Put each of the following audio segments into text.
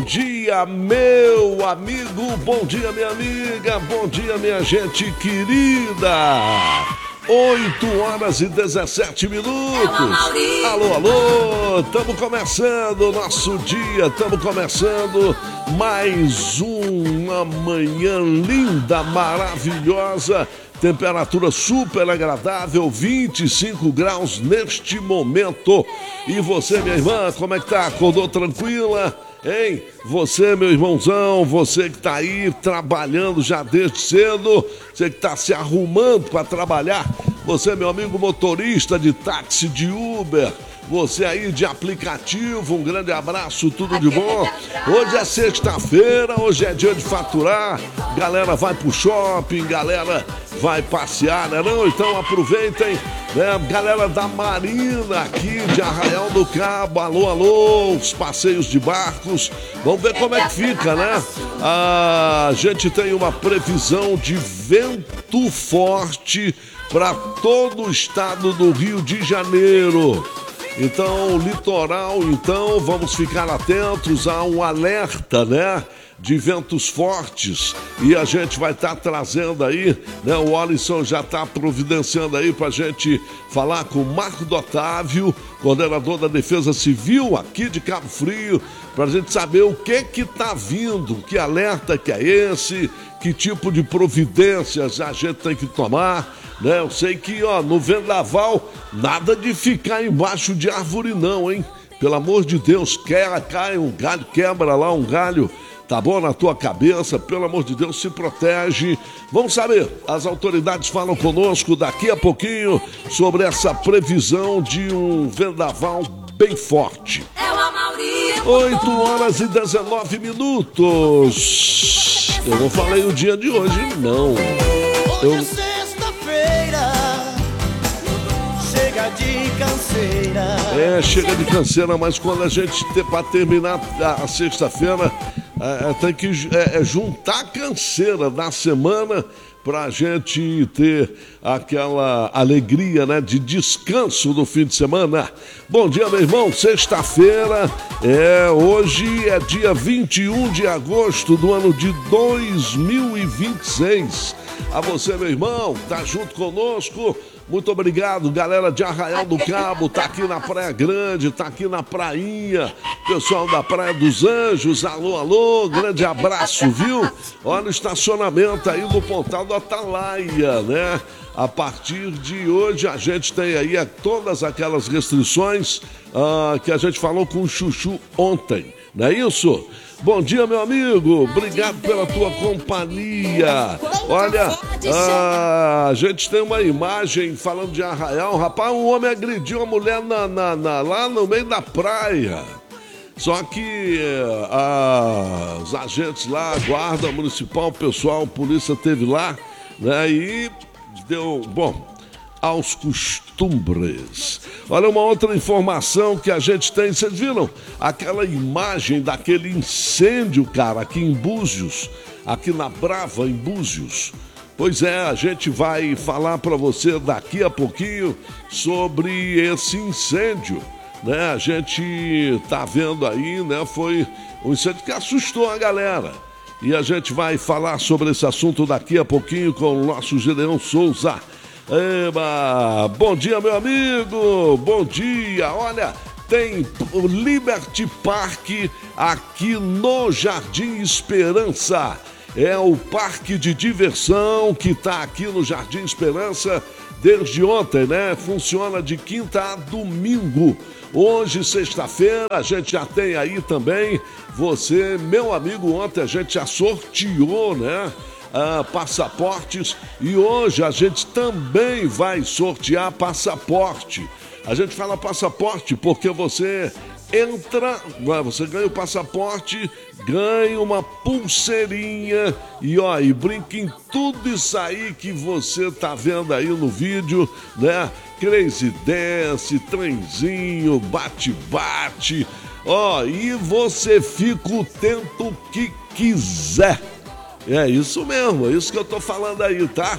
dia, meu amigo, bom dia, minha amiga, bom dia, minha gente querida. 8h17. Alô, alô, estamos começando o nosso dia, estamos começando mais uma manhã linda, maravilhosa. Temperatura super agradável, 25 graus neste momento. E você, minha irmã, como é que tá? Acordou tranquila? Hein? Você, meu irmãozão, você que tá aí trabalhando já desde cedo, você que tá se arrumando para trabalhar, você, meu amigo motorista de táxi, de Uber, você aí de aplicativo, um grande abraço, tudo de bom. Hoje é sexta-feira, hoje é dia de faturar, galera vai pro shopping, galera vai passear, né não? Então aproveitem, né? Galera da Marina aqui de Arraial do Cabo, alô, alô, os passeios de barcos, vamos ver como é que fica, né? A gente tem uma previsão de vento forte para todo o estado do Rio de Janeiro. Então, litoral, então, vamos ficar atentos a um alerta, né? De ventos fortes, e a gente vai estar trazendo aí, né? O Alisson já está providenciando aí para a gente falar com o Marco Otávio, coordenador da Defesa Civil aqui de Cabo Frio, para a gente saber o que está vindo, que alerta que é esse, que tipo de providências a gente tem que tomar, né? Eu sei que, ó, no vendaval, nada de ficar embaixo de árvore não, hein? Pelo amor de Deus, cai um galho, quebra lá um galho, tá bom? Na tua cabeça, pelo amor de Deus, se protege. Vamos saber, as autoridades falam conosco daqui a pouquinho sobre essa previsão de um vendaval bem forte. 8h19. Eu não falei o dia de hoje, não. Hoje é sexta-feira, chega de canseira. Chega de canseira, mas quando a gente para terminar a sexta-feira, tem que juntar a canseira da semana pra gente ter aquela alegria, né, de descanso no fim de semana. Bom dia, meu irmão, sexta-feira, hoje é dia 21 de agosto do ano de 2026. A você, meu irmão, tá junto conosco, muito obrigado, galera de Arraial do Cabo, tá aqui na Praia Grande, tá aqui na Prainha, pessoal da Praia dos Anjos, alô, alô, grande abraço, viu? Olha o estacionamento aí do Pontal do Atalaia, né? A partir de hoje a gente tem aí todas aquelas restrições que a gente falou com o Chuchu ontem, não é isso? Bom dia, meu amigo, obrigado pela tua companhia. Olha, a gente tem uma imagem falando de Arraial, rapaz, um homem agrediu uma mulher lá no meio da praia. Só que os agentes lá, a guarda municipal, o pessoal, a polícia esteve lá, né, e deu, bom, aos costumbres. Olha uma outra informação que a gente tem, vocês viram aquela imagem daquele incêndio, cara, aqui em Búzios, aqui na Brava, em Búzios? Pois é, a gente vai falar para você daqui a pouquinho sobre esse incêndio, né? A gente tá vendo aí, né? Foi um incêndio que assustou a galera. E a gente vai falar sobre esse assunto daqui a pouquinho com o nosso Gedeão Souza. Eba, bom dia, meu amigo, bom dia. Olha, tem o Liberty Park aqui no Jardim Esperança. É o parque de diversão que está aqui no Jardim Esperança desde ontem, né? Funciona de quinta a domingo. Hoje, sexta-feira, a gente já tem aí também, você, meu amigo, ontem a gente já sorteou, né? Passaportes, e hoje a gente também vai sortear passaporte. A gente fala passaporte porque você entra, você ganha o passaporte, ganha uma pulseirinha e brinca em tudo isso aí que você tá vendo aí no vídeo, né? Crazy Dance, trenzinho, bate-bate, e você fica o tempo que quiser. É isso mesmo, é isso que eu tô falando aí, tá?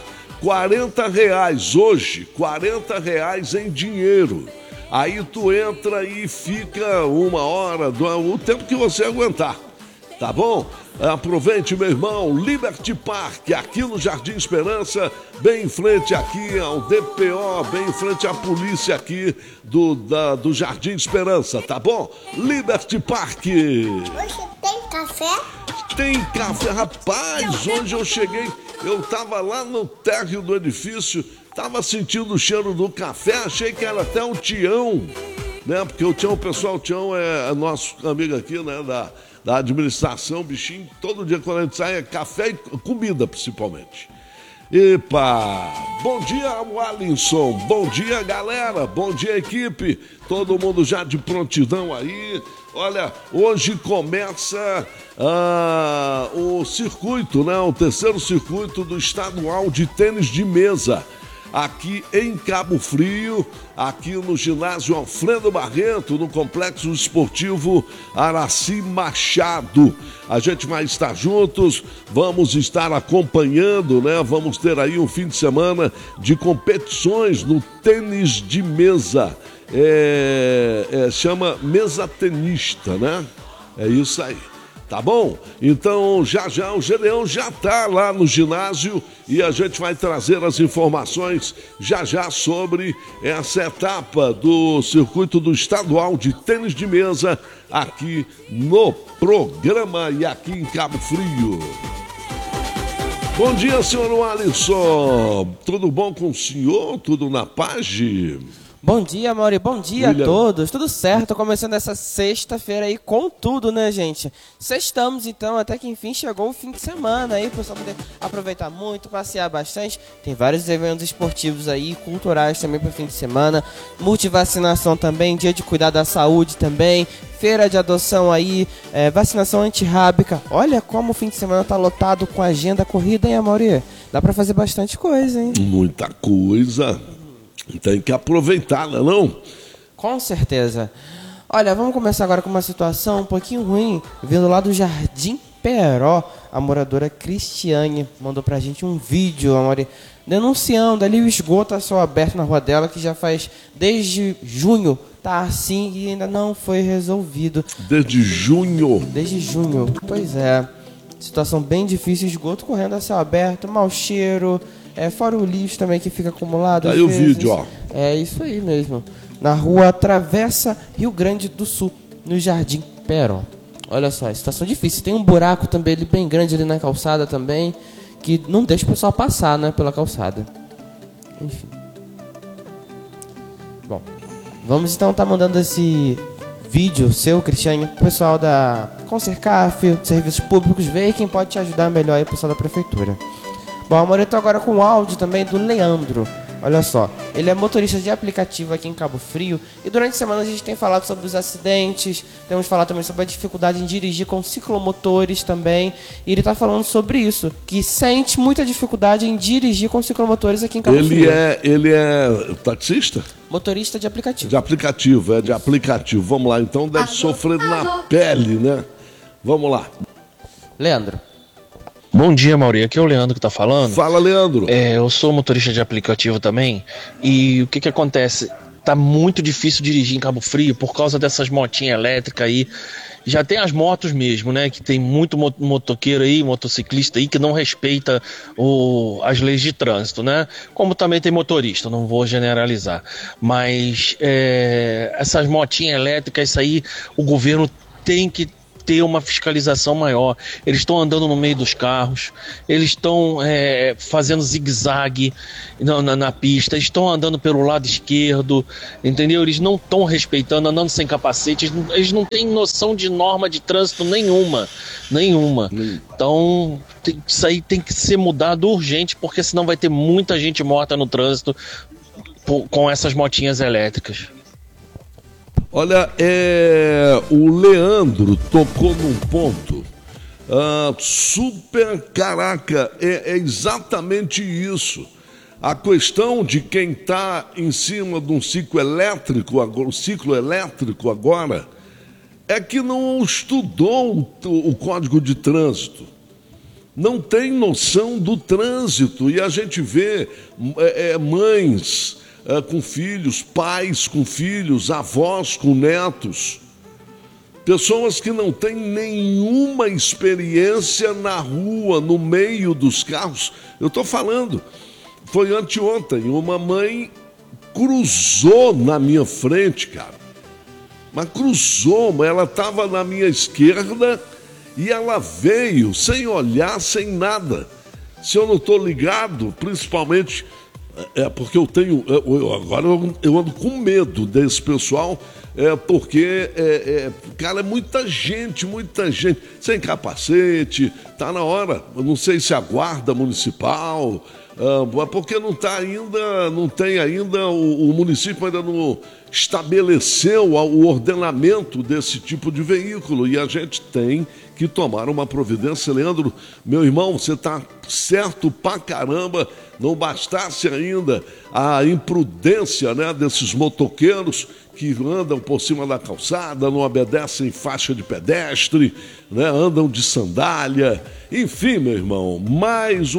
R$40 hoje, R$40 em dinheiro. Aí tu entra e fica 1 hora, o tempo que você aguentar. Tá bom? Aproveite, meu irmão, Liberty Park, aqui no Jardim Esperança, bem em frente aqui ao DPO, bem em frente à polícia aqui do Jardim Esperança, tá bom? Liberty Park. Hoje tem café? Tem café, rapaz, hoje eu cheguei, eu tava lá no térreo do edifício, tava sentindo o cheiro do café, achei que era até um Tião, né? Porque o Tião é nosso amigo aqui, né, da administração, bichinho, todo dia quando a gente sai é café e comida, principalmente. Epa! Bom dia, Alisson, bom dia, galera, bom dia, equipe, todo mundo já de prontidão aí. Olha, hoje começa o circuito, né? O terceiro circuito do estadual de tênis de mesa, aqui em Cabo Frio, aqui no ginásio Alfredo Barreto, no Complexo Esportivo Araci Machado. A gente vai estar juntos, vamos estar acompanhando, né? Vamos ter aí um fim de semana de competições no tênis de mesa. Chama mesa tenista, né? É isso aí. Tá bom? Então, já o Gedeão já tá lá no ginásio e a gente vai trazer as informações já sobre essa etapa do circuito do estadual de tênis de mesa aqui no programa e aqui em Cabo Frio. Bom dia, senhor Alisson. Tudo bom com o senhor? Tudo na paz? Bom dia, Mauri. Bom dia a todos. Tudo certo? Começando essa sexta-feira aí com tudo, né, gente? Sextamos, então, até que enfim chegou o fim de semana aí, para o pessoal poder aproveitar muito, passear bastante. Tem vários eventos esportivos aí, culturais também para o fim de semana. Multivacinação também, dia de cuidar da saúde também. Feira de adoção aí, vacinação antirrábica. Olha como o fim de semana tá lotado com agenda corrida, hein, Mauri? Dá para fazer bastante coisa, hein? Muita coisa. Tem que aproveitar, não? Com certeza. Olha, vamos começar agora com uma situação um pouquinho ruim, vindo lá do Jardim Peró. A moradora Cristiane mandou pra gente um vídeo, amor, denunciando ali o esgoto a céu aberto na rua dela, que já faz desde junho, tá assim e ainda não foi resolvido. Desde junho? Desde junho, pois é. Situação bem difícil, esgoto correndo a céu aberto, mau cheiro... fora o lixo também que fica acumulado. Aí o vídeo, ó. É isso aí mesmo. Na rua Travessa Rio Grande do Sul, no Jardim Peró. Olha só, situação difícil. Tem um buraco também ali, bem grande ali na calçada também, que não deixa o pessoal passar, né, pela calçada. Enfim. Bom, vamos então estar mandando esse vídeo seu, Cristiane, pro pessoal da Consercaf, Serviços Públicos, ver quem pode te ajudar melhor aí, o pessoal da Prefeitura. Bom, amor, eu tô agora com o áudio também do Leandro. Olha só, ele é motorista de aplicativo aqui em Cabo Frio e durante a semana a gente tem falado sobre os acidentes, temos falado também sobre a dificuldade em dirigir com ciclomotores também, e ele tá falando sobre isso, que sente muita dificuldade em dirigir com ciclomotores aqui em Cabo Frio. Ele é taxista? Motorista de aplicativo. De aplicativo. Vamos lá, então deve sofrer na pele, né? Vamos lá. Leandro. Bom dia, Mauri. Aqui é o Leandro que tá falando. Fala, Leandro. Eu sou motorista de aplicativo também. E o que acontece? Tá muito difícil dirigir em Cabo Frio por causa dessas motinhas elétricas aí. Já tem as motos mesmo, né? Que tem muito motoqueiro aí, motociclista aí, que não respeita as leis de trânsito, né? Como também tem motorista, não vou generalizar. Mas essas motinhas elétricas, isso aí, o governo tem que ter uma fiscalização maior. Eles estão andando no meio dos carros, eles estão fazendo zigue-zague na pista, eles estão andando pelo lado esquerdo, entendeu? Eles não estão respeitando, andando sem capacete, eles não têm noção de norma de trânsito nenhuma. Então, isso aí tem que ser mudado urgente, porque senão vai ter muita gente morta no trânsito com essas motinhas elétricas. Olha, o Leandro tocou num ponto super, caraca, é exatamente isso. A questão de quem está em cima de um ciclo elétrico agora, é que não estudou o Código de Trânsito. Não tem noção do trânsito. E a gente vê mães com filhos, pais com filhos, avós com netos, Pessoas que não têm nenhuma experiência na rua, no meio dos carros. Eu estou falando, foi anteontem, uma mãe cruzou na minha frente, cara. Mas cruzou, ela estava na minha esquerda e ela veio sem olhar, sem nada. Se eu não estou ligado, principalmente, porque agora eu ando com medo desse pessoal, porque, cara, é muita gente, sem capacete, tá na hora, eu não sei se a guarda municipal, porque não tem ainda, o município ainda não estabeleceu o ordenamento desse tipo de veículo e a gente tem que tomar uma providência. Leandro, meu irmão, você está certo pra caramba, não bastasse ainda a imprudência, né, desses motoqueiros que andam por cima da calçada, não obedecem faixa de pedestre, né, andam de sandália, enfim, meu irmão, mais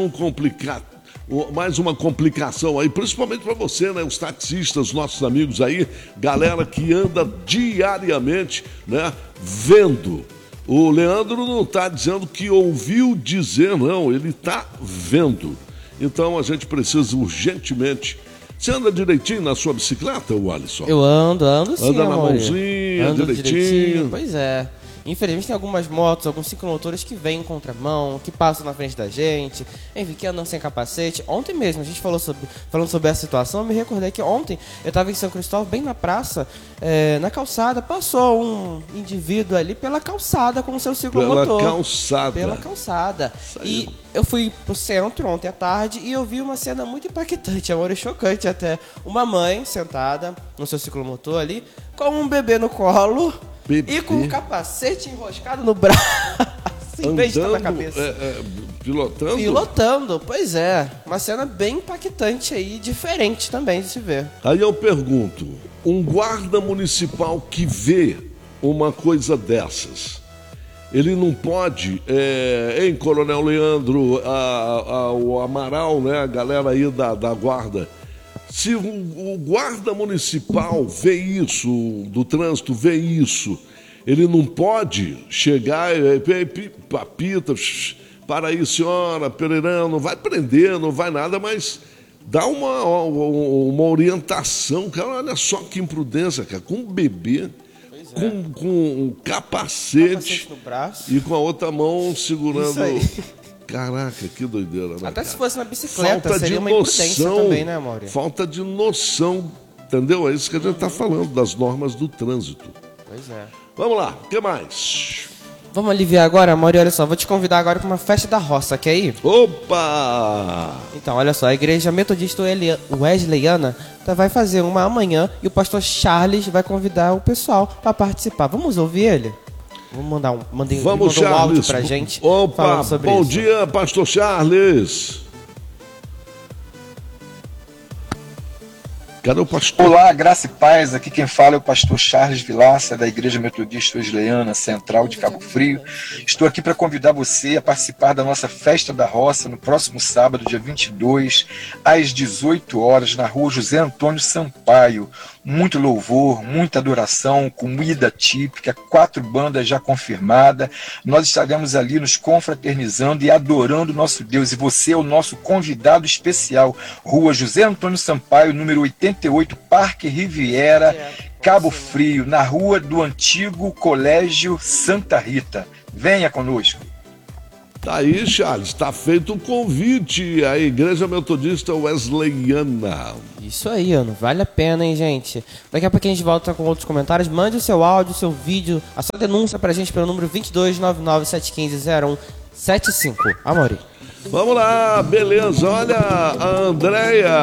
uma complicação aí, principalmente para você, né? Os taxistas, nossos amigos aí, galera que anda diariamente, né? Vendo. O Leandro não está dizendo que ouviu dizer, não, ele está vendo. Então a gente precisa urgentemente. Você anda direitinho na sua bicicleta, Alisson? Eu ando sim, anda na amor. mãozinha, direitinho. Pois é. Infelizmente tem algumas motos, alguns ciclomotores que vêm em contramão, que passam na frente da gente, enfim, que andam sem capacete. Ontem mesmo, a gente falando sobre essa situação, eu me recordei que ontem eu estava em São Cristóvão, bem na praça, na calçada, passou um indivíduo ali pela calçada com o seu ciclomotor. Pela calçada. E eu fui pro centro ontem à tarde e eu vi uma cena muito impactante, amor, e chocante até. Uma mãe sentada no seu ciclomotor ali, com um bebê no colo. E com o capacete enroscado no braço, em vez de estar na cabeça. Pilotando? Pilotando, pois é. Uma cena bem impactante aí, diferente também de se ver. Aí eu pergunto, um guarda municipal que vê uma coisa dessas, ele não pode, Coronel Leandro, o Amaral, né, a galera aí da guarda, se o guarda municipal vê isso, do trânsito vê isso, ele não pode chegar e apita, para aí, senhora, Pereirão, não vai prender, não vai nada, mas dá uma orientação, cara, olha só que imprudência, cara, com um bebê, com um capacete no braço e com a outra mão segurando... Isso aí. Caraca, que doideira, né, Até cara? se fosse na bicicleta, falta seria de uma noção, imprudência também, né, Mauri? Falta de noção, entendeu? É isso que a gente está falando, das normas do trânsito. Pois é. Vamos lá, o que mais? Vamos aliviar agora, Mauri, olha só, vou te convidar agora para uma festa da roça, quer ir? Opa! Então, olha só, a Igreja Metodista Wesleyana vai fazer uma amanhã e o pastor Charles vai convidar o pessoal para participar. Vamos ouvir ele? Vamos mandar um áudio pra gente. Opa, bom isso. Dia, pastor Charles. Cadê o pastor? Olá, graça e paz. Aqui quem fala é o pastor Charles Vilaça, da Igreja Metodista Wesleyana Central de Cabo Frio. Estou aqui para convidar você a participar da nossa Festa da Roça no próximo sábado, dia 22, às 18 horas, na rua José Antônio Sampaio. Muito louvor, muita adoração, comida típica, 4 bandas já confirmadas. Nós estaremos ali nos confraternizando e adorando o nosso Deus. E você é o nosso convidado especial. Rua José Antônio Sampaio, número 88, Parque Riviera, Cabo Frio, na rua do antigo Colégio Santa Rita. Venha conosco. Tá aí, Charles, está feito o convite à Igreja Metodista Wesleyana. Isso aí, Ana, vale a pena, hein, gente? Daqui a pouco a gente volta com outros comentários. Mande o seu áudio, o seu vídeo, a sua denúncia pra gente pelo número 2299-715-0175. Amori. Vamos lá, beleza, olha, a Andréia,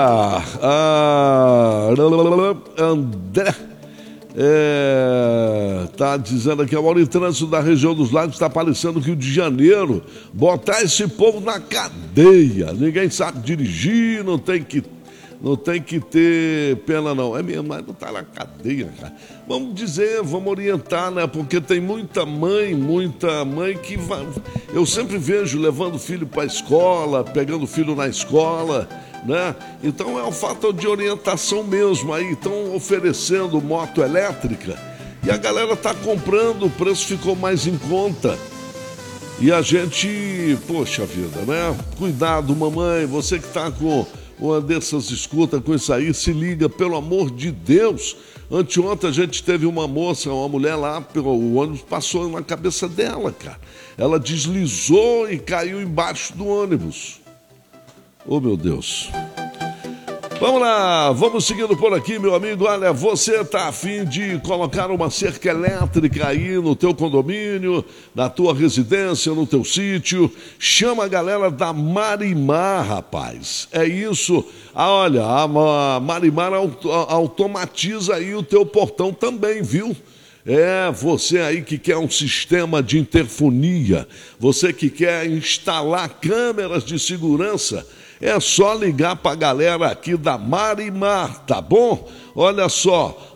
tá dizendo aqui, a maior trânsito da região dos lagos está parecendo Rio de Janeiro, botar esse povo na cadeia, ninguém sabe dirigir, não tem que ter pena não, é mesmo, mas não tá na cadeia, cara. Vamos dizer, vamos orientar, né, porque tem muita mãe que vai, eu sempre vejo levando o filho para a escola, pegando o filho na escola, né? Então é um fato de orientação mesmo aí, estão oferecendo moto elétrica E a galera tá comprando, o preço ficou mais em conta. E a gente, poxa vida, né? Cuidado, mamãe, você que tá com uma dessas escutas com isso aí, se liga, pelo amor de Deus. Anteontem a gente teve uma moça, uma mulher lá, o ônibus passou na cabeça dela, cara. Ela deslizou e caiu embaixo do ônibus. Oh, meu Deus. Vamos lá, vamos seguindo por aqui, meu amigo. Olha, você tá a fim de colocar uma cerca elétrica aí no teu condomínio, na tua residência, no teu sítio? Chama a galera da Marimar, rapaz. É isso. Olha, a Marimar automatiza aí o teu portão também, viu? É, você aí que quer um sistema de interfonia, você que quer instalar câmeras de segurança, é só ligar para a galera aqui da Marimar, tá bom? Olha só,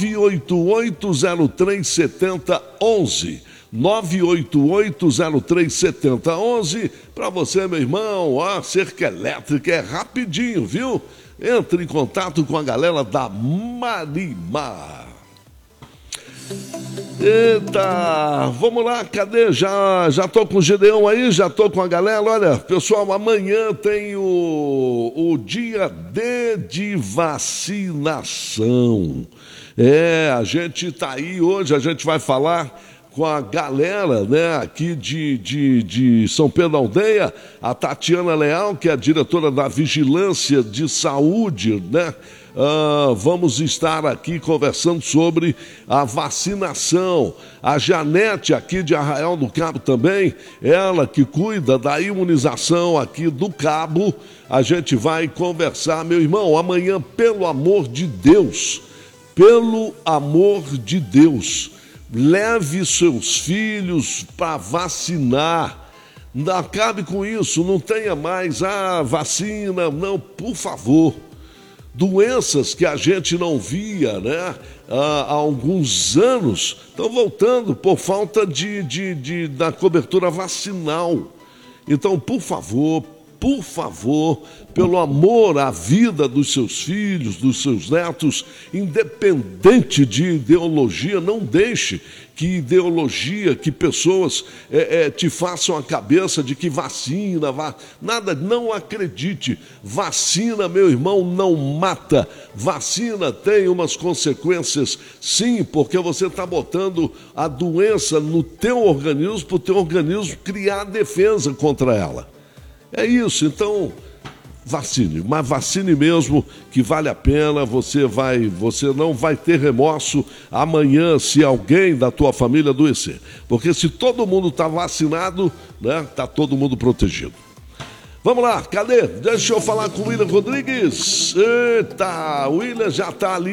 988-037011. 988-037011. Para você, meu irmão, a cerca elétrica é rapidinho, viu? Entre em contato com a galera da Marimar. Eita, vamos lá, cadê? Já tô com o Gedeão aí, já tô com a galera. Olha, pessoal, amanhã tem o dia D de vacinação. É, a gente tá aí hoje, a gente vai falar com a galera, né, aqui de São Pedro da Aldeia, a Tatiana Leal, que é a diretora da Vigilância de Saúde, né? Vamos estar aqui conversando sobre a vacinação. A Janete, aqui de Arraial do Cabo também, ela que cuida da imunização aqui do Cabo, a gente vai conversar. Meu irmão, amanhã, pelo amor de Deus, leve seus filhos para vacinar. Não acabe com isso, não tenha mais vacina, não, por favor. Doenças que a gente não via, né, há alguns anos, estão voltando por falta da cobertura vacinal. Então, por favor, pelo amor à vida dos seus filhos, dos seus netos, independente de ideologia, não deixe que ideologia, que pessoas te façam a cabeça de que vacina, nada, não acredite. Vacina, meu irmão, não mata. Vacina tem umas consequências, sim, porque você está botando a doença no teu organismo, para o teu organismo criar defesa contra ela. É isso, então vacine, mas vacine mesmo, que vale a pena. Você não vai ter remorso amanhã se alguém da tua família adoecer, porque se todo mundo está vacinado, né, está todo mundo protegido. Vamos lá, cadê? Deixa eu falar com o William Rodrigues. Eita, o William já está ali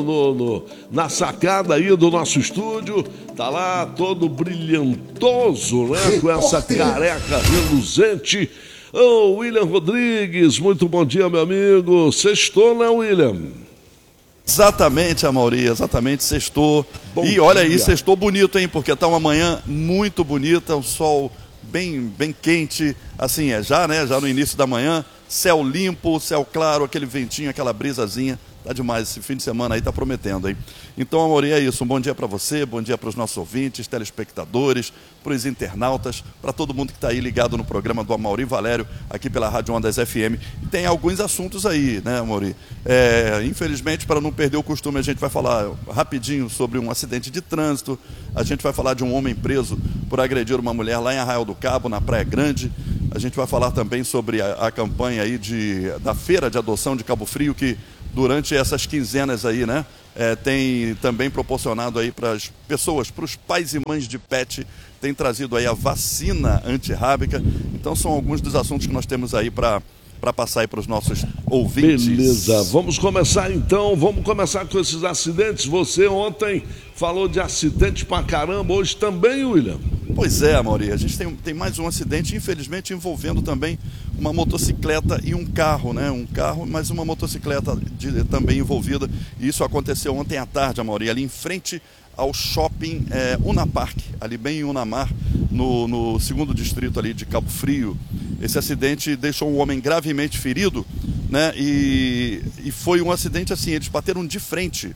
na sacada aí do nosso estúdio. Tá lá todo brilhantoso, né? Com essa careca reluzente. Ô, William Rodrigues, muito bom dia, meu amigo. Sextou, né, William? Exatamente, Amaury, exatamente, sextou. Bom e olha dia. aí, sextou bonito, hein? Porque tá uma manhã muito bonita, um sol bem quente, assim, já no início da manhã, céu limpo, céu claro, aquele ventinho, aquela brisazinha. Tá demais, esse fim de semana aí tá prometendo, hein? Então, Amaury, é isso, um bom dia para você, bom dia para os nossos ouvintes, telespectadores, para os internautas, para todo mundo que está aí ligado no programa do Amaury Valério, aqui pela Rádio Ondas FM. E tem alguns assuntos aí, né, Amaury? Infelizmente, para não perder o costume, a gente vai falar rapidinho sobre um acidente de trânsito, a gente vai falar de um homem preso por agredir uma mulher lá em Arraial do Cabo, na Praia Grande. A gente vai falar também sobre a campanha aí da Feira de Adoção de Cabo Frio, que durante essas quinzenas aí, né, tem também proporcionado aí para as pessoas, para os pais e mães de pet, tem trazido aí a vacina antirrábica. Então são alguns dos assuntos que nós temos aí para passar aí para os nossos ouvintes. Beleza, vamos começar então, vamos começar com esses acidentes. Você ontem falou de acidente pra caramba, hoje também, William? Pois é, Amaury, a gente tem mais um acidente, infelizmente envolvendo também uma motocicleta e um carro, né? Um carro, mas uma motocicleta também envolvida. E isso aconteceu ontem à tarde, Amaury, ali em frente ao shopping Unapark, ali bem em Unamar, no segundo distrito ali de Cabo Frio. Esse acidente deixou um homem gravemente ferido, né? E foi um acidente assim, eles bateram de frente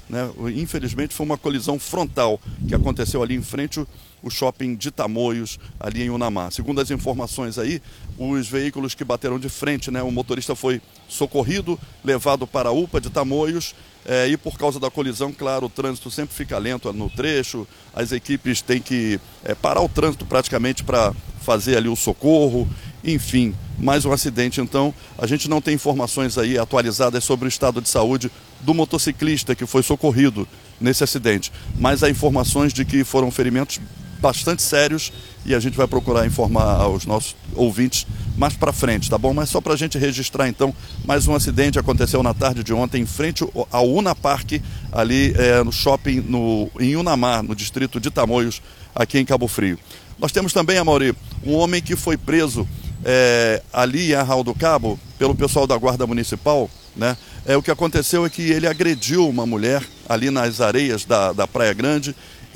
né? Infelizmente foi uma colisão frontal que aconteceu ali em frente o shopping de Tamoios, ali em Unamar. Segundo as informações aí, os veículos que bateram de frente, né, o motorista foi socorrido, levado para a UPA de Tamoios, e por causa da colisão, claro, o trânsito sempre fica lento no trecho, as equipes têm que parar o trânsito praticamente para fazer ali o socorro, enfim, mais um acidente. Então, a gente não tem informações aí atualizadas sobre o estado de saúde do motociclista que foi socorrido nesse acidente, mas há informações de que foram ferimentos bastante sérios e a gente vai procurar informar aos nossos ouvintes mais para frente, tá bom? Mas só para a gente registrar então, mais um acidente aconteceu na tarde de ontem em frente ao Unapark, ali no shopping em Unamar, no distrito de Tamoios, aqui em Cabo Frio. Nós temos também, Amaury, um homem que foi preso ali em Arraial do Cabo pelo pessoal da Guarda Municipal, né? O que aconteceu é que ele agrediu uma mulher ali nas areias da Praia Grande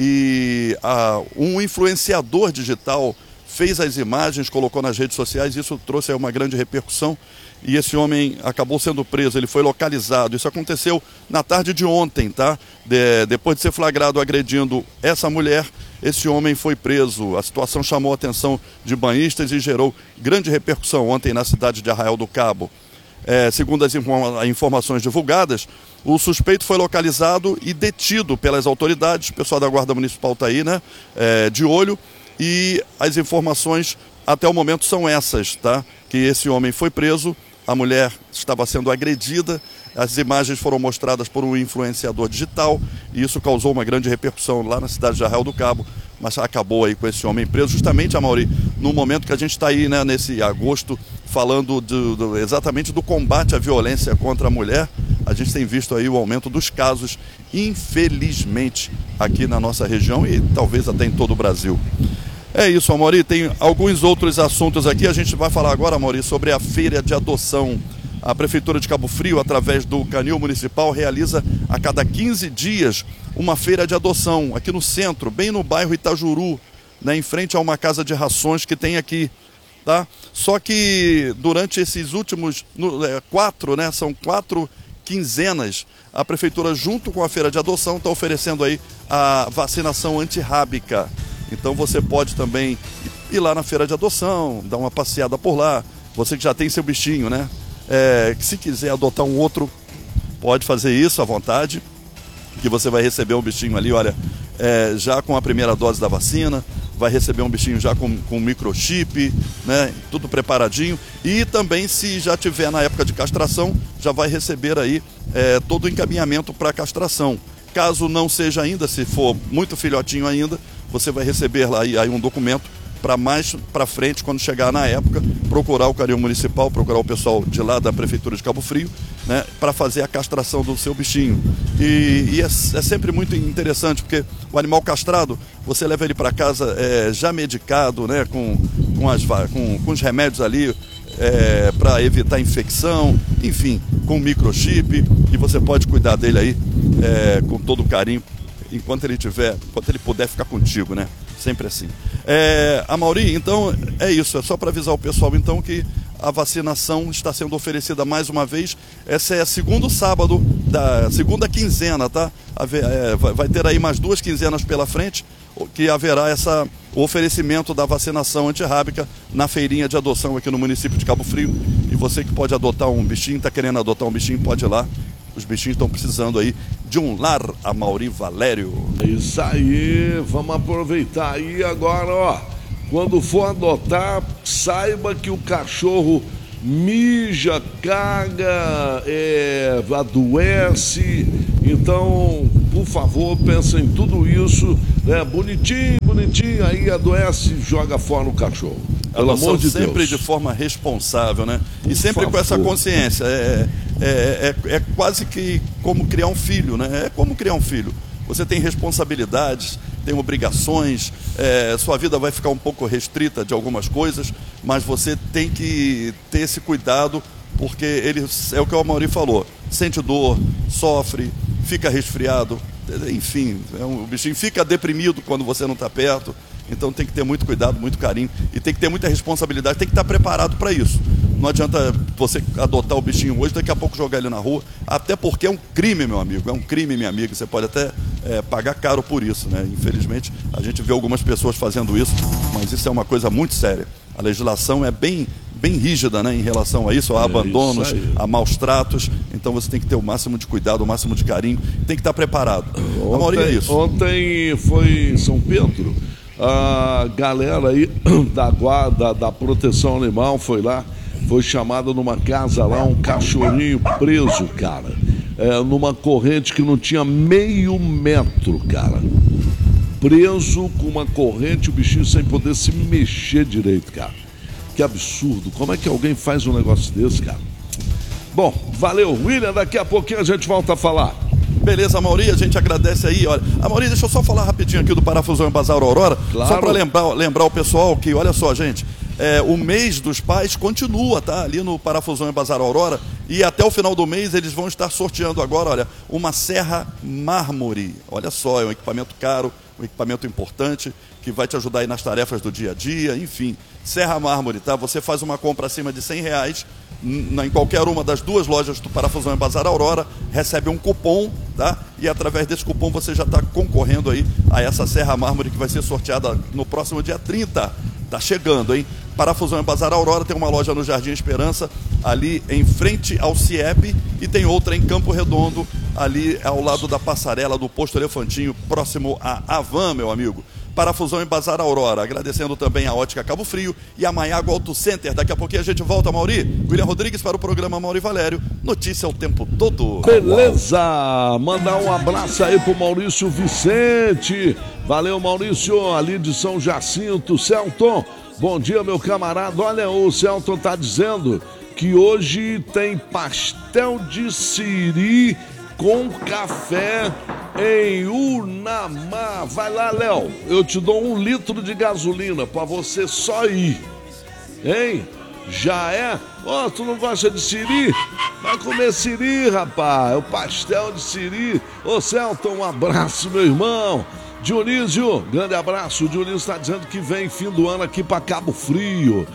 e um influenciador digital fez as imagens, colocou nas redes sociais, isso trouxe uma grande repercussão e esse homem acabou sendo preso, ele foi localizado. Isso aconteceu na tarde de ontem, tá? Depois de ser flagrado agredindo essa mulher, esse homem foi preso. A situação chamou a atenção de banhistas e gerou grande repercussão ontem na cidade de Arraial do Cabo. Segundo as informações divulgadas, o suspeito foi localizado e detido pelas autoridades. O pessoal da Guarda Municipal está aí, né? De olho. E as informações até o momento são essas, tá? Que esse homem foi preso, a mulher estava sendo agredida, as imagens foram mostradas por um influenciador digital e isso causou uma grande repercussão lá na cidade de Arraial do Cabo, mas acabou aí com esse homem preso, justamente, Amaury, no momento que a gente está aí, né, nesse agosto, falando exatamente do combate à violência contra a mulher. A gente tem visto aí o aumento dos casos, infelizmente, aqui na nossa região e talvez até em todo o Brasil. É isso, Amaury, tem alguns outros assuntos aqui. A gente vai falar agora, Amaury, sobre a feira de adoção. A Prefeitura de Cabo Frio, através do Canil Municipal, realiza a cada 15 dias uma feira de adoção aqui no centro, bem no bairro Itajuru, né, em frente a uma casa de rações que tem aqui. Tá? Só que durante esses últimos são 4 quinzenas, a Prefeitura, junto com a feira de adoção, está oferecendo aí a vacinação antirrábica. Então você pode também ir lá na feira de adoção, dar uma passeada por lá. Você que já tem seu bichinho, né? Que se quiser adotar um outro, pode fazer isso à vontade, que você vai receber um bichinho ali, olha, já com a primeira dose da vacina, vai receber um bichinho já com microchip, né? Tudo preparadinho. E também, se já tiver na época de castração, já vai receber aí todo o encaminhamento para a castração. Caso não seja ainda, se for muito filhotinho ainda, você vai receber lá aí um documento para mais para frente, quando chegar na época, procurar o Canil Municipal, procurar o pessoal de lá da Prefeitura de Cabo Frio, né, para fazer a castração do seu bichinho. E é sempre muito interessante, porque o animal castrado, você leva ele para casa já medicado, né, com os remédios ali, para evitar infecção, enfim, com microchip, e você pode cuidar dele aí com todo carinho, enquanto ele puder ficar contigo, né? Sempre assim. Amaury, então é isso, é só para avisar o pessoal então que a vacinação está sendo oferecida mais uma vez. Essa é a segundo sábado da segunda quinzena, tá? Vai ter aí mais 2 quinzenas pela frente, que haverá o oferecimento da vacinação antirrábica na feirinha de adoção aqui no município de Cabo Frio. E você que pode adotar um bichinho, está querendo adotar um bichinho, pode ir lá. Os bichinhos estão precisando aí de um lar, Amaury Valério. É isso aí, vamos aproveitar aí agora, ó. Quando for adotar, saiba que o cachorro mija, caga, adoece. Então, por favor, pensa em tudo isso, né? Bonitinho, aí adoece, joga fora o cachorro. Pelo amor de Deus. Sempre de forma responsável, né? E sempre com essa consciência. É quase que como criar um filho, né? É como criar um filho. Você tem responsabilidades, tem obrigações, sua vida vai ficar um pouco restrita de algumas coisas, mas você tem que ter esse cuidado, porque ele, é o que o Amaury falou, sente dor, sofre, fica resfriado, enfim, o bichinho fica deprimido quando você não está perto. Então tem que ter muito cuidado, muito carinho e tem que ter muita responsabilidade, tem que estar preparado para isso. Não adianta você adotar o bichinho hoje, daqui a pouco jogar ele na rua, até porque é um crime, meu amigo, é um crime, minha amiga. Você pode até pagar caro por isso, né? Infelizmente, a gente vê algumas pessoas fazendo isso, mas isso é uma coisa muito séria. A legislação é bem rígida, né, em relação a isso, a abandonos, a maus tratos. Então você tem que ter o máximo de cuidado, o máximo de carinho, tem que estar preparado. Ontem foi em São Pedro, a galera aí da guarda, da proteção animal foi lá, foi chamada numa casa lá, um cachorrinho preso, cara, numa corrente que não tinha meio metro, cara. Preso com uma corrente, o bichinho sem poder se mexer direito, cara. Que absurdo. Como é que alguém faz um negócio desse, cara? Bom, valeu, William. Daqui a pouquinho a gente volta a falar. Beleza, Mauri, a gente agradece aí. Olha, Mauri, deixa eu só falar rapidinho aqui do Parafusão em Bazar Aurora. Claro. Só para lembrar o pessoal que, olha só, gente, o mês dos pais continua, tá? Ali no Parafusão em Bazar Aurora. E até o final do mês eles vão estar sorteando agora, olha, uma serra mármore. Olha só, é um equipamento caro, um equipamento importante, que vai te ajudar aí nas tarefas do dia a dia, enfim. Serra mármore, tá? Você faz uma compra acima de R$100 em qualquer uma das duas lojas do Parafusão em Bazar Aurora, recebe um cupom, tá? E através desse cupom você já está concorrendo aí a essa serra mármore que vai ser sorteada no próximo dia 30. Tá chegando, hein? Parafusão em Bazar Aurora tem uma loja no Jardim Esperança, ali em frente ao CIEP, e tem outra em Campo Redondo, ali ao lado da passarela do Posto Elefantinho, próximo à Avan, meu amigo. Parafusão em Bazar Aurora, agradecendo também a Ótica Cabo Frio e a Maiago Auto Center. Daqui a pouquinho a gente volta, Mauri. William Rodrigues para o programa Mauri Valério. Notícia o tempo todo. Beleza, mandar um abraço aí pro Maurício Vicente. Valeu, Maurício, ali de São Jacinto. Celton, bom dia, meu camarada. Olha, o Celton tá dizendo que hoje tem pastel de siri com café em Unamar. Vai lá, Léo, eu te dou 1 litro de gasolina pra você só ir, hein? Já é? Ó, tu não gosta de siri? Vai comer siri, rapaz, o pastel de siri. Ô, Celton, um abraço, meu irmão. Dionísio, grande abraço. O Dionísio está dizendo que vem fim do ano aqui para Cabo Frio.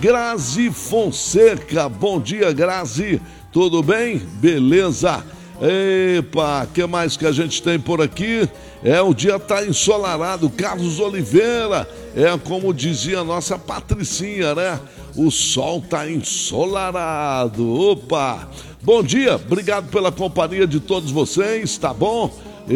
Grazi Fonseca, bom dia, Grazi. Tudo bem? Beleza. Epa, o que mais que a gente tem por aqui? O dia tá ensolarado. Carlos Oliveira, como dizia a nossa Patricinha, né? O sol tá ensolarado. Opa! Bom dia, obrigado pela companhia de todos vocês, tá bom?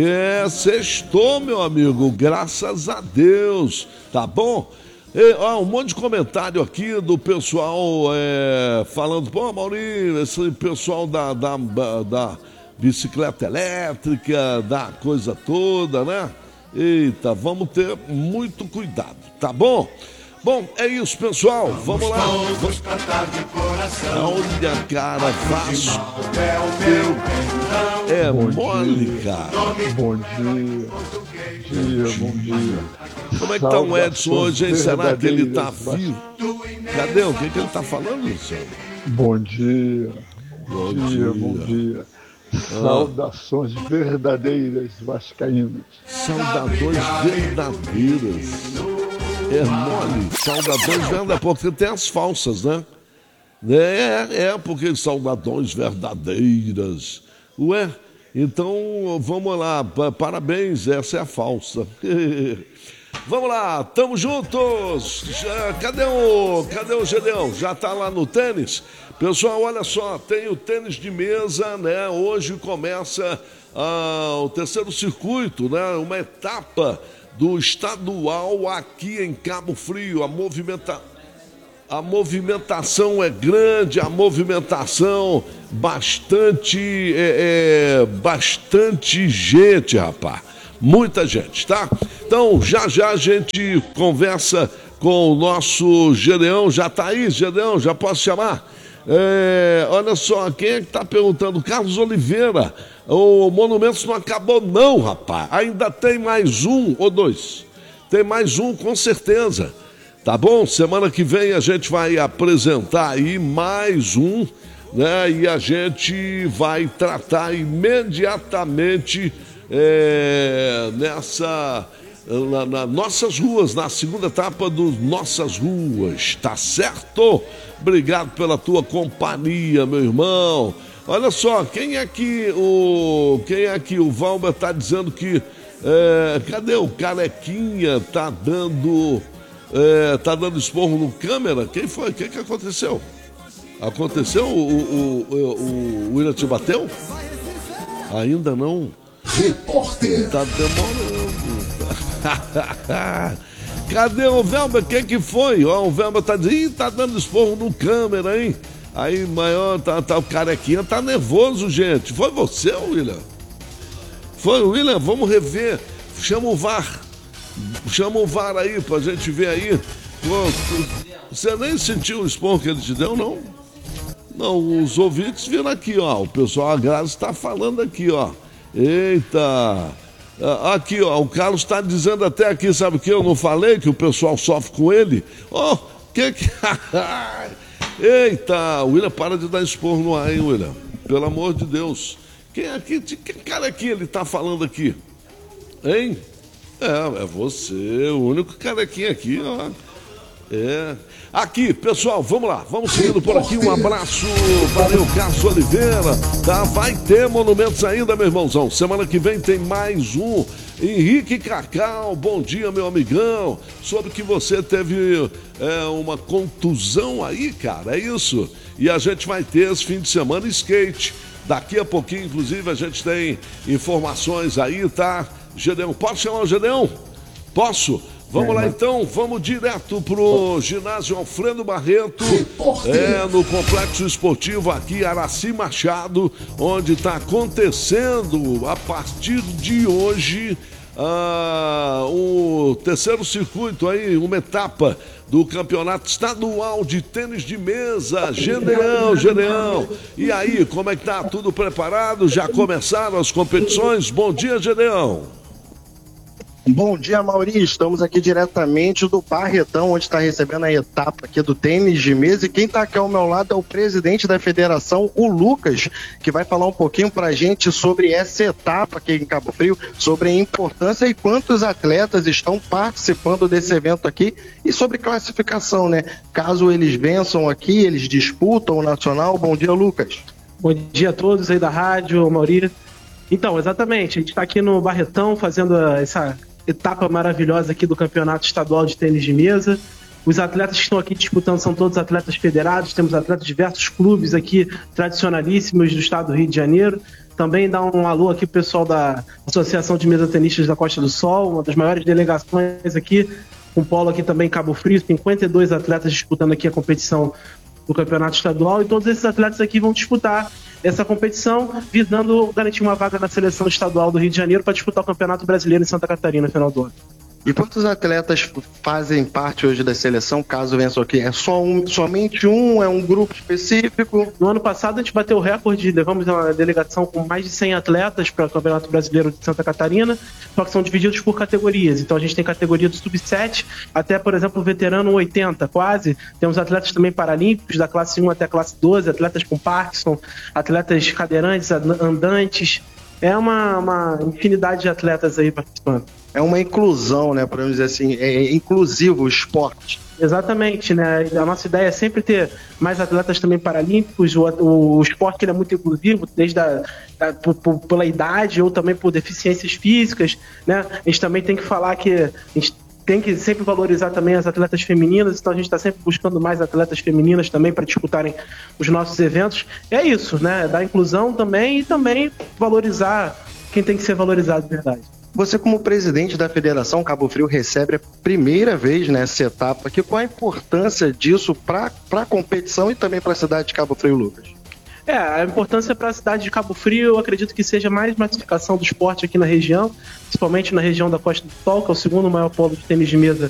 Sextou, meu amigo, graças a Deus, tá bom? Um monte de comentário aqui do pessoal falando, pô, Maurinho, esse pessoal da bicicleta elétrica, da coisa toda, né? Eita, vamos ter muito cuidado, tá bom? Bom, é isso, pessoal. Vamos lá. Olha, cara, Vasco. É mole, cara. Bom dia. Bom dia. Como é que tá o Edson hoje, hein? Será que ele tá vivo? Cadê? O que ele tá falando, Luciano? Bom dia. Bom dia. Saudações verdadeiras vascaínas. Saudações verdadeiras. É mole. Saudações verdadeiras, porque tem as falsas, né? Porque saudações verdadeiras. Ué, então vamos lá. Parabéns, essa é a falsa. Vamos lá, tamo juntos. Cadê o Gedeão? Já tá lá no tênis? Pessoal, olha só, tem o tênis de mesa, né? Hoje começa o terceiro circuito, né? Uma etapa do estadual aqui em Cabo Frio. A movimentação é grande, a movimentação bastante gente, rapaz. Muita gente, tá? Então, já a gente conversa com o nosso Gedeão. Já tá aí, Gedeão? Já posso chamar? Olha só, quem é que tá perguntando? Carlos Oliveira. O Monumentos não acabou não, rapaz. Ainda tem mais um ou dois. Tem mais um, com certeza. Tá bom? Semana que vem a gente vai apresentar aí mais um, né? E a gente vai tratar imediatamente nas nossas ruas, na segunda etapa dos Nossas Ruas, tá certo? Obrigado pela tua companhia, meu irmão. Olha só, quem é que o Valber tá dizendo que cadê o Carequinha? Tá dando esporro no câmera? Quem foi? O que aconteceu? Aconteceu? O William te bateu? Ainda não? Repórter. Tá demorando. Cadê o Velma? Que foi? Ó, o Velma tá dizendo, tá dando esporro no câmera, hein? Aí, maior, tá o Carequinha, tá nervoso, gente. Foi você, William? Foi o William? Vamos rever. Chama o VAR. Chama o VAR aí pra gente ver aí. Você nem sentiu o esporro que ele te deu, não? Não, os ouvintes viram aqui, ó. O pessoal, a Grazi está falando aqui, ó. Eita! Aqui, ó, o Carlos está dizendo até aqui, sabe o que eu não falei? Que o pessoal sofre com ele. Ó, que... Eita, William, para de dar esporro no ar, hein, William? Pelo amor de Deus. Quem aqui, que cara aqui ele tá falando aqui? Hein? É você, o único carequinha aqui, ó. Aqui, pessoal, vamos lá, vamos seguindo por aqui, um abraço, valeu, Carlos Oliveira, tá? Vai ter monumentos ainda, meu irmãozão, semana que vem tem mais um. Henrique Cacau, bom dia, meu amigão, soube que você teve uma contusão aí, cara, é isso? E a gente vai ter esse fim de semana skate, daqui a pouquinho, inclusive, a gente tem informações aí, tá? Gedeão, pode chamar o Gedeão? Posso? Vamos lá então, vamos direto pro ginásio Alfredo Barreto, no Complexo Esportivo aqui, Araci Machado, onde está acontecendo a partir de hoje o terceiro circuito aí, uma etapa do Campeonato Estadual de Tênis de Mesa. Gedeão. E aí, como é que tá? Tudo preparado? Já começaram as competições? Bom dia, Gedeão. Bom dia, Mauri. Estamos aqui diretamente do Barretão, onde está recebendo a etapa aqui do tênis de mesa. E quem está aqui ao meu lado é o presidente da federação, o Lucas, que vai falar um pouquinho para a gente sobre essa etapa aqui em Cabo Frio, sobre a importância e quantos atletas estão participando desse evento aqui e sobre classificação, né? Caso eles vençam aqui, eles disputam o nacional. Bom dia, Lucas. Bom dia a todos aí da rádio, Mauri. Então, exatamente, a gente está aqui no Barretão fazendo essa etapa maravilhosa aqui do Campeonato Estadual de Tênis de Mesa. Os atletas que estão aqui disputando são todos atletas federados, temos atletas de diversos clubes aqui tradicionalíssimos do estado do Rio de Janeiro. Também dá um alô aqui pro pessoal da Associação de Mesa Tenistas da Costa do Sol, uma das maiores delegações aqui, com polo aqui também em Cabo Frio, 52 atletas disputando aqui a competição do Campeonato Estadual, e todos esses atletas aqui vão disputar essa competição visando garantir uma vaga na seleção estadual do Rio de Janeiro para disputar o Campeonato Brasileiro em Santa Catarina no final do ano. E quantos atletas fazem parte hoje da seleção, caso vençam aqui? É somente um? É um grupo específico? No ano passado a gente bateu o recorde, levamos uma delegação com mais de 100 atletas para o Campeonato Brasileiro de Santa Catarina, só que são divididos por categorias. Então a gente tem categoria do sub-7 até, por exemplo, o veterano 80, quase. Temos atletas também paralímpicos, da classe 1 até a classe 12, atletas com Parkinson, atletas cadeirantes, andantes. É uma infinidade de atletas aí participando. É uma inclusão, né? Podemos dizer assim, é inclusivo o esporte. Exatamente, né? A nossa ideia é sempre ter mais atletas também paralímpicos. O esporte ele é muito inclusivo, desde pela idade ou também por deficiências físicas, né? A gente também tem que falar que a gente tem que sempre valorizar também as atletas femininas, então a gente está sempre buscando mais atletas femininas também para disputarem os nossos eventos. É isso, né? Dar inclusão também e também valorizar quem tem que ser valorizado de verdade. Você, como presidente da Federação Cabo Frio, recebe a primeira vez nessa etapa aqui. Qual a importância disso para a competição e também para a cidade de Cabo Frio, Lucas? A importância para a cidade de Cabo Frio, eu acredito que seja mais massificação do esporte aqui na região, principalmente na região da Costa do Sol, que é o segundo maior polo de tênis de mesa